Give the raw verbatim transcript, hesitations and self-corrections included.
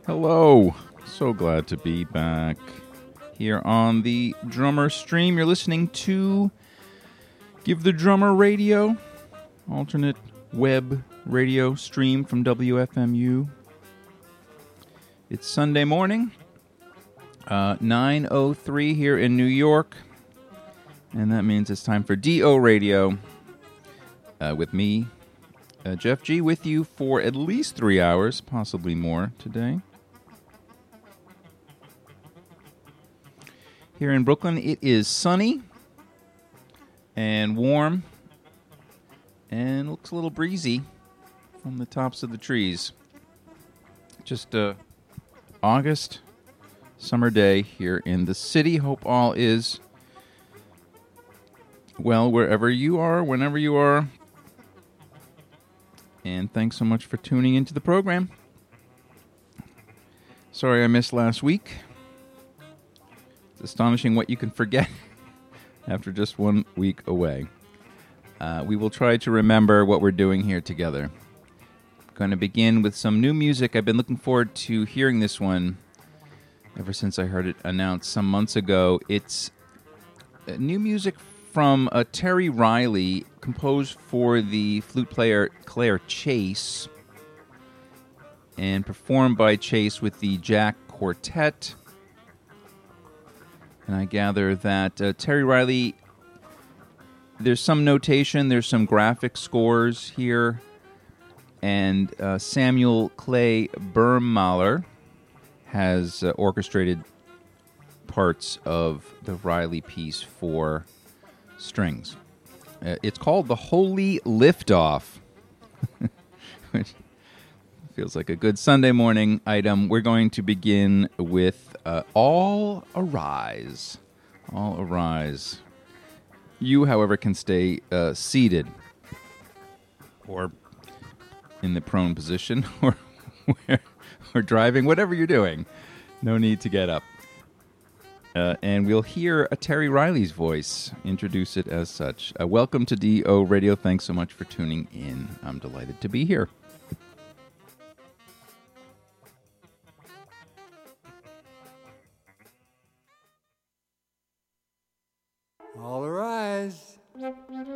Hello. So glad to be back here on the Drummer Stream. You're listening to Give the Drummer Radio, alternate web radio stream from W F M U. It's Sunday morning, uh, nine oh three here in New York, and that means it's time for D O Radio uh, with me, uh, Jeff G, with you for at least three hours, possibly more today. Here in Brooklyn, it is sunny and warm and looks a little breezy from the tops of the trees. Just a August summer day here in the city. Hope all is well wherever you are, whenever you are. And thanks so much for tuning into the program. Sorry I missed last week. It's astonishing what you can forget after just one week away. Uh, we will try to remember what we're doing here together. I'm going to begin with some new music. I've been looking forward to hearing this one ever since I heard it announced some months ago. It's new music from uh, Terry Riley, composed for the flute player Claire Chase, and performed by Chase with the Jack Quartet. And I gather that uh, Terry Riley, there's some notation, there's some graphic scores here, and uh, Samuel Clay Burmahler has uh, orchestrated parts of the Riley piece for strings. Uh, it's called The Holy Liftoff, which feels like a good Sunday morning item. We're going to begin with uh, All Arise. All Arise. You, however, can stay uh, seated or in the prone position or, or driving, whatever you're doing. No need to get up. Uh, and we'll hear a Terry Riley's voice introduce it as such. Uh, welcome to D O Radio. Thanks so much for tuning in. I'm delighted to be here.